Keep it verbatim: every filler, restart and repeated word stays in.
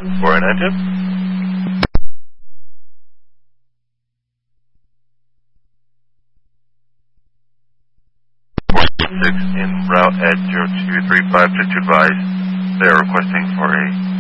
For an engine? six in route at zero two three five, just to advise they are requesting for a